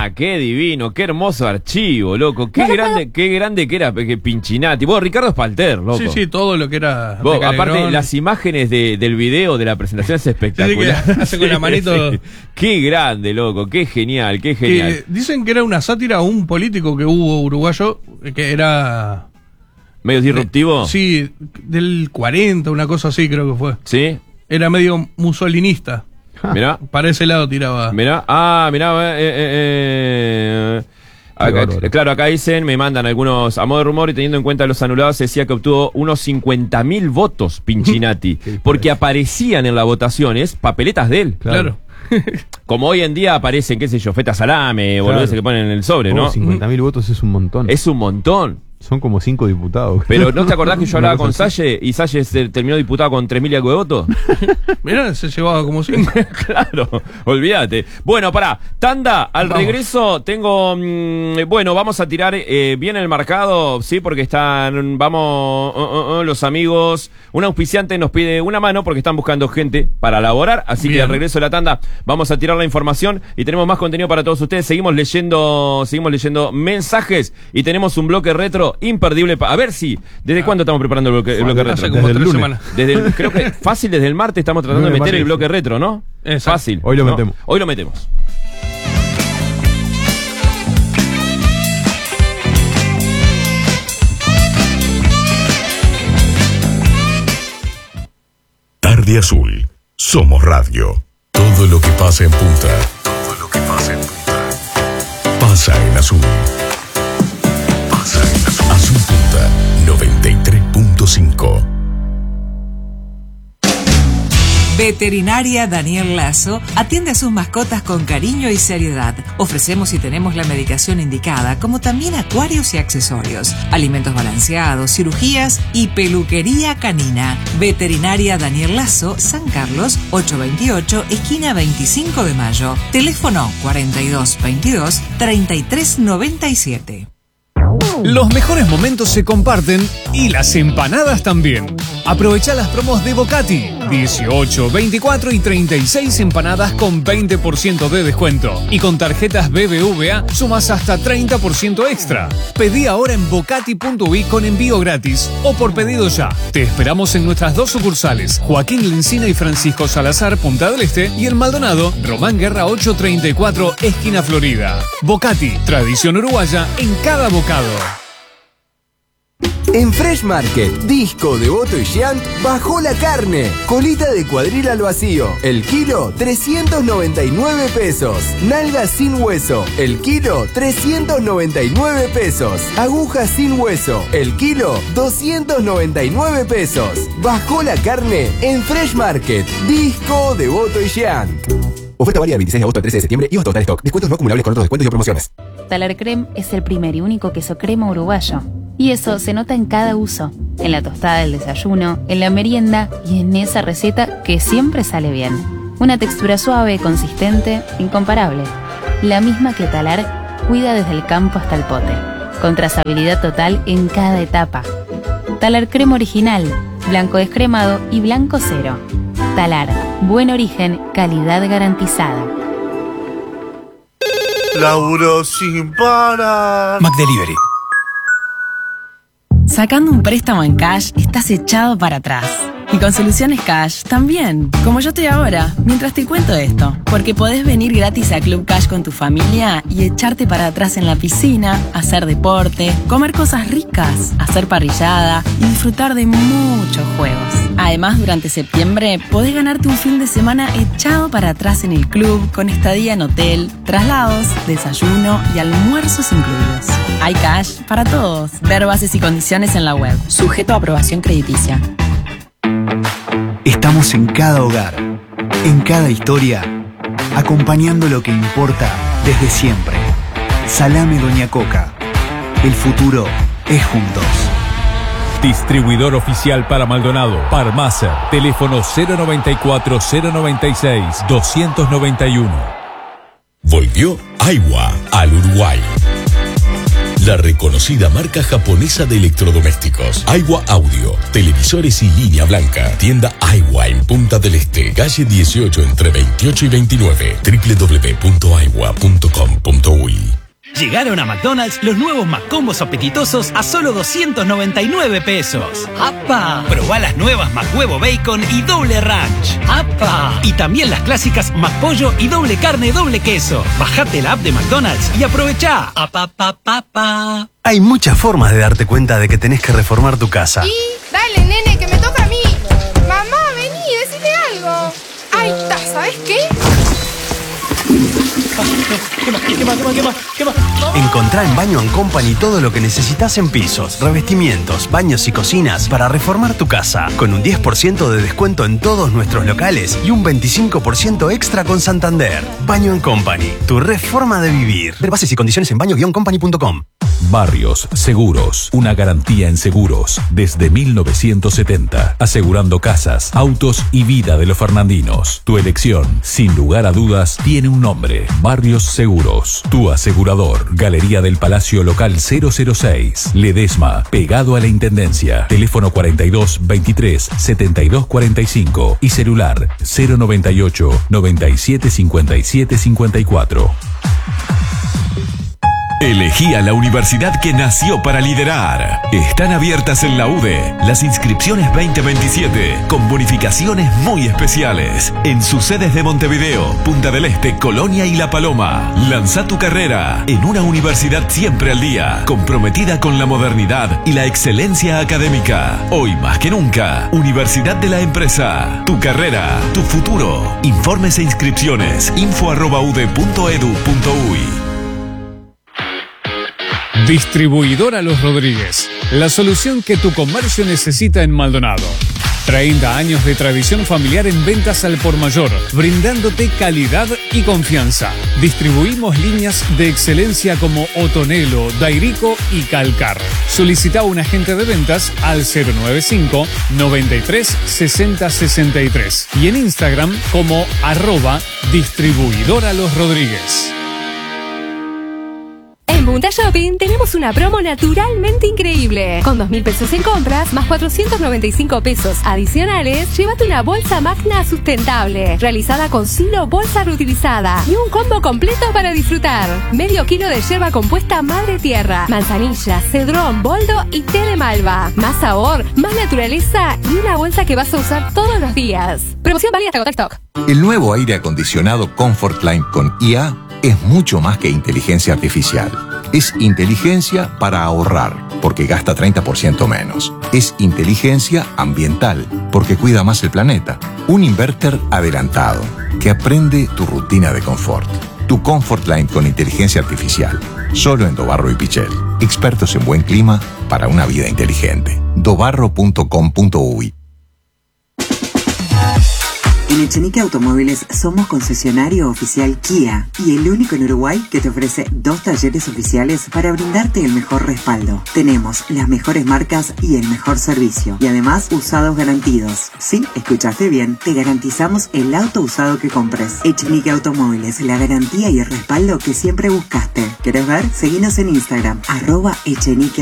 qué divino, qué hermoso archivo, loco. Qué grande que era Pinchinati. Vos, Ricardo Espalter, loco. Sí, todo lo que era. Vos, aparte, las imágenes del video de la presentación es espectacular. Sí, que hace con la manito. Sí. Qué grande, loco, qué genial, qué genial. Dicen que era una sátira a un político que hubo uruguayo que era. ¿Medio disruptivo? Sí, del 40, una cosa así creo que fue. ¿Sí? Era medio musolinista. Mirá. Para ese lado tiraba. Mirá, acá, claro, acá dicen, me mandan algunos, a modo de rumor y teniendo en cuenta los anulados, se decía que obtuvo unos 50.000 votos Pinchinati, porque aparecían en las votaciones papeletas de él. Claro. Como hoy en día aparecen, qué sé yo, feta salame, boludeces que ponen en el sobre, ¿no? 50.000 votos es un montón. Es un montón. Son como 5 diputados. Pero ¿no te acordás que yo hablaba con Salle y Salle terminó diputado con 3.000 y algo de votos? Mirá, se llevaba como 5. Claro, olvídate. Bueno, pará, tanda, al regreso tengo, bueno, vamos a tirar bien el marcado, sí, porque están, los amigos, un auspiciante nos pide una mano porque están buscando gente para laborar, así bien. Que al regreso de la tanda vamos a tirar la información y tenemos más contenido para todos ustedes. Seguimos leyendo mensajes y tenemos un bloque retro imperdible. A ver si, ¿desde cuándo estamos preparando el bloque retro? Hace como 3 semanas. Creo que fácil desde el martes estamos tratando de meter el bloque retro, ¿no? Exacto. Fácil. Hoy lo metemos. Hoy lo metemos. Tarde Azul. Somos radio. Todo lo que pasa en Punta. Pasa en Azul. Azul Punta 93.5. Veterinaria Daniel Lazo atiende a sus mascotas con cariño y seriedad. Ofrecemos y tenemos la medicación indicada, como también acuarios y accesorios, alimentos balanceados, cirugías y peluquería canina. Veterinaria Daniel Lazo, San Carlos, 828, esquina 25 de Mayo. Teléfono 4222-3397. Los mejores momentos se comparten y las empanadas también. Aprovecha las promos de Bocati. 18, 24 y 36 empanadas con 20% de descuento. Y con tarjetas BBVA sumas hasta 30% extra. Pedí ahora en bocati.uy con envío gratis o por pedido ya. Te esperamos en nuestras 2 sucursales, Joaquín Lencina y Francisco Salazar, Punta del Este, y en Maldonado, Román Guerra 834, esquina Florida. Bocati, tradición uruguaya en cada bocado. En Fresh Market, Disco, Devoto y Giant bajó la carne. Colita de cuadril al vacío, el kilo 399 pesos. Nalga sin hueso, el kilo 399 pesos. Aguja sin hueso, el kilo 299 pesos. Bajó la carne en Fresh Market, Disco, Devoto y Giant. Oferta válida del 26 de agosto al 13 de septiembre y hasta agotar stock. Descuentos no acumulables con otros descuentos y promociones. Talar Creme es el primer y único queso crema uruguayo. Y eso se nota en cada uso. En la tostada del desayuno, en la merienda y en esa receta que siempre sale bien. Una textura suave, consistente, incomparable. La misma que Talar cuida desde el campo hasta el pote. Con trazabilidad total en cada etapa. Talar Creme original, blanco descremado y blanco cero. Talar, buen origen, calidad garantizada. Laburo sin parar. McDelivery. Sacando un préstamo en cash, estás echado para atrás. Y con Soluciones Cash también, como yo estoy ahora, mientras te cuento esto. Porque podés venir gratis a Club Cash con tu familia y echarte para atrás en la piscina, hacer deporte, comer cosas ricas, hacer parrillada y disfrutar de muchos juegos. Además, durante septiembre podés ganarte un fin de semana echado para atrás en el club con estadía en hotel, traslados, desayuno y almuerzos incluidos. Hay cash para todos. Ver bases y condiciones en la web. Sujeto a aprobación crediticia. Estamos en cada hogar, en cada historia, acompañando lo que importa desde siempre. Salame Doña Coca. El futuro es juntos. Distribuidor oficial para Maldonado, Parmacer, teléfono 094-096-291. Volvió Aiwa al Uruguay. la reconocida marca japonesa de electrodomésticos. Aiwa Audio, televisores y línea blanca. Tienda Aiwa en Punta del Este, calle 18 entre 28 y 29. www.aiwa.com.uy. Llegaron a McDonald's los nuevos McCombos apetitosos a solo 299 pesos. ¡Apa! Probá las nuevas McHuevo Bacon y doble ranch. ¡Apa! Y también las clásicas McPollo y doble carne, doble queso. Bajate la app de McDonald's y aprovechá. ¡Apa, pa, pa, pa! Hay muchas formas de darte cuenta de que tenés que reformar tu casa. Y dale, nene, que me toca a mí. Mamá, vení, decime algo. Ahí está, ¿sabes qué? ¿Qué más? Encontrá en Baño & Company todo lo que necesitas en pisos, revestimientos, baños y cocinas para reformar tu casa. Con un 10% de descuento en todos nuestros locales y un 25% extra con Santander. Baño & Company, tu reforma de vivir. Ver bases y condiciones en baño-company.com. Barrios Seguros, una garantía en seguros desde 1970, asegurando casas, autos y vida de los fernandinos. Tu elección, sin lugar a dudas, tiene un nombre: Barrios Seguros, tu asegurador. Galería del Palacio Local 006, Ledesma, pegado a la Intendencia. Teléfono 42 23 72 45 y celular 098 97 57 54. Elegí a la universidad que nació para liderar. Están abiertas en la UDE las inscripciones 2027 con bonificaciones muy especiales en sus sedes de Montevideo, Punta del Este, Colonia y La Paloma. Lanza tu carrera en una universidad siempre al día, comprometida con la modernidad y la excelencia académica. Hoy más que nunca, Universidad de la Empresa. Tu carrera, tu futuro. Informes e inscripciones info@ude.edu.uy. Distribuidora Los Rodríguez, la solución que tu comercio necesita en Maldonado. 30 años de tradición familiar en ventas al por mayor, brindándote calidad y confianza. Distribuimos líneas de excelencia como Otonelo, Dairico y Calcar. Solicita un agente de ventas al 095 93 60 63 y en Instagram como @distribuidora Los Rodríguez. En Punta Shopping tenemos una promo naturalmente increíble. Con 2.000 pesos en compras, más 495 pesos adicionales, llévate una bolsa Magna sustentable, realizada con silo bolsa reutilizada y un combo completo para disfrutar. Medio kilo de yerba compuesta Madre Tierra, manzanilla, cedrón, boldo y té de malva. Más sabor, más naturaleza y una bolsa que vas a usar todos los días. Promoción válida hasta agotar stock. El nuevo aire acondicionado Comfortline con IA es mucho más que inteligencia artificial. Es inteligencia para ahorrar, porque gasta 30% menos. Es inteligencia ambiental, porque cuida más el planeta. Un inverter adelantado, que aprende tu rutina de confort. Tu Comfortline con inteligencia artificial. Solo en Dobarro y Pichel. Expertos en buen clima para una vida inteligente. dobarro.com.uy. En Echenique Automóviles somos concesionario oficial Kia y el único en Uruguay que te ofrece 2 talleres oficiales para brindarte el mejor respaldo. Tenemos las mejores marcas y el mejor servicio y además usados garantidos. Sí, escuchaste bien, te garantizamos el auto usado que compres. Echenique Automóviles, la garantía y el respaldo que siempre buscaste. ¿Querés ver? Seguinos en Instagram @Echenique.